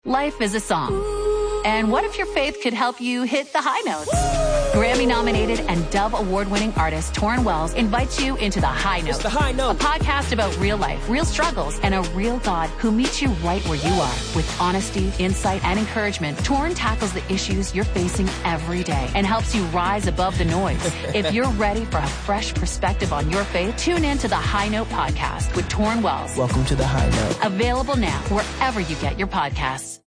Life is a song. And what if your faith could help you hit the high notes? Grammy-nominated and Dove Award-winning artist Torrin Wells invites you into The High Note. It's The High Note. A podcast about real life, real struggles, and a real God who meets you right where you are. With honesty, insight, and encouragement, Torrin tackles the issues you're facing every day and helps you rise above the noise. If you're ready for a fresh perspective on your faith, tune in to The High Note podcast with Torrin Wells. Welcome to The High Note. Available now wherever you get your podcasts.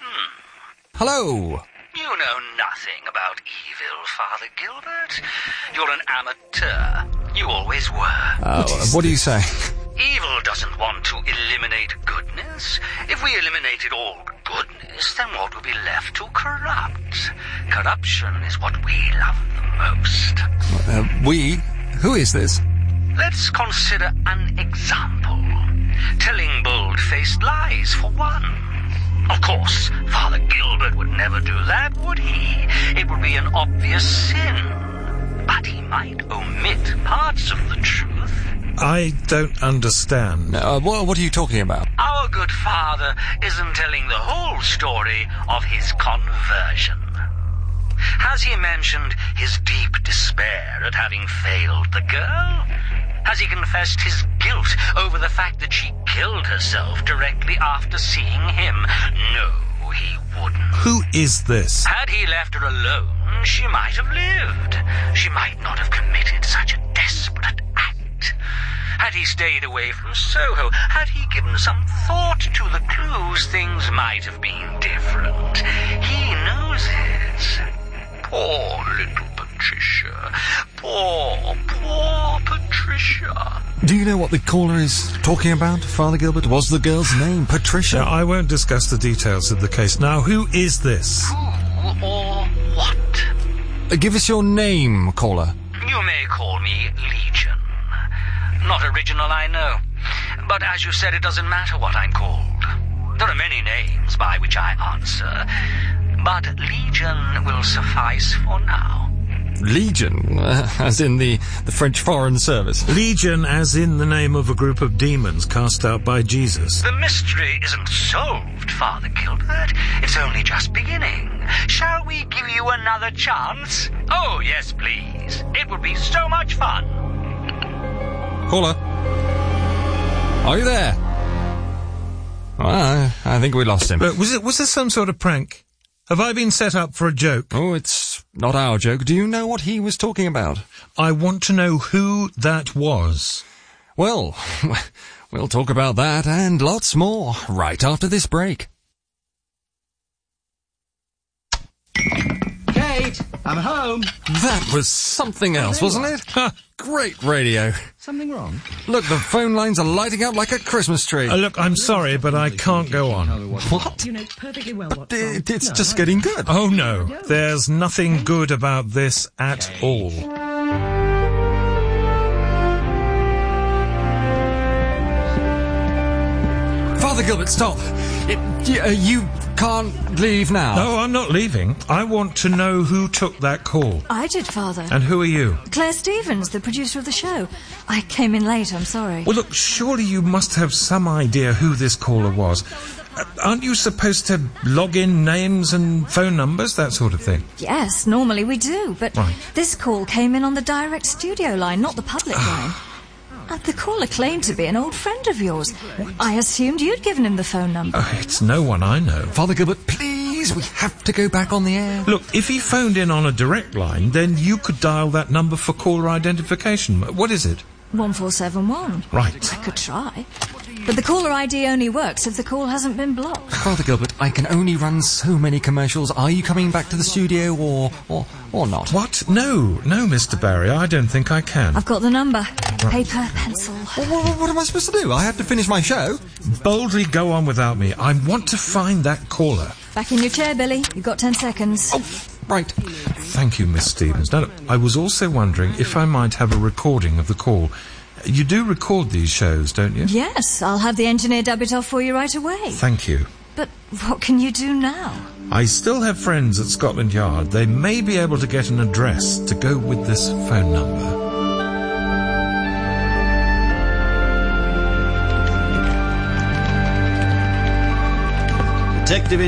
Hello. You know nothing about evil, Father Gilbert. You're an amateur. You always were. What do you say? Evil doesn't want to eliminate goodness. If we eliminated all goodness, then what would be left to corrupt? Corruption is what we love the most. We? Who is this? Let's consider an example. Telling bold-faced lies, for one. Of course, Father Gilbert would never do that, would he? It would be an obvious sin. But he might omit parts of the truth. I don't understand. What are you talking about? Our good father isn't telling the whole story of his conversion. Has he mentioned his deep despair at having failed the girl? Has he confessed his guilt over the fact that she killed herself directly after seeing him? No, he wouldn't. Who is this? Had he left her alone, she might have lived. She might not have committed such a desperate act. Had he stayed away from Soho, had he given some thought to the clues, things might have been different. He knows it. Poor little Patricia. Poor Patricia. Do you know what the caller is talking about, Father Gilbert? Was the girl's name Patricia? I won't discuss the details of the case. Now, who is this? Who or what? Give us your name, caller. You may call me Legion. Not original, I know. But as you said, it doesn't matter what I'm called. There are many names by which I answer, but Legion will suffice for now. Legion, as in the French Foreign Service. Legion, as in the name of a group of demons cast out by Jesus. The mystery isn't solved, Father Gilbert. It's only just beginning. Shall we give you another chance? Oh, yes, please. It would be so much fun. Caller, are you there? Well, I think we lost him. But was this some sort of prank? Have I been set up for a joke? Oh, it's not our joke. Do you know what he was talking about? I want to know who that was. Well, we'll talk about that and lots more right after this break. Kate, I'm home. That was something else, wasn't it? Ha! Great radio. Something wrong? Look, the phone lines are lighting up like a Christmas tree. Look, I'm sorry, but I can't go on. What? You know perfectly well what. It's just getting good. Oh, no. There's nothing good about this at all. Father Gilbert, stop. You can't leave now. No, I'm not leaving. I want to know who took that call. I did, Father. And who are you? Claire Stevens, the producer of the show. I came in late, I'm sorry. Well, look, surely you must have some idea who this caller was. Aren't you supposed to log in names and phone numbers, that sort of thing? Yes, normally we do, but this call came in on the direct studio line, not the public line. The caller claimed to be an old friend of yours. What? I assumed you'd given him the phone number. It's no one I know. Father Gilbert, please, we have to go back on the air. Look, if he phoned in on a direct line, then you could dial that number for caller identification. What is it? 1471. Right. I could try. But the caller ID only works if the call hasn't been blocked. Father Gilbert, I can only run so many commercials. Are you coming back to the studio or not? What? No, Mr. Barry, I don't think I can. I've got the number. Paper, pencil. What am I supposed to do? I have to finish my show. Boldly go on without me. I want to find that caller. Back in your chair, Billy. You've got 10 seconds. Oh, right. Thank you, Miss Stevens. Now, I was also wondering if I might have a recording of the call. You do record these shows, don't you? Yes, I'll have the engineer dub it off for you right away. Thank you. But what can you do now? I still have friends at Scotland Yard. They may be able to get an address to go with this phone number. Detective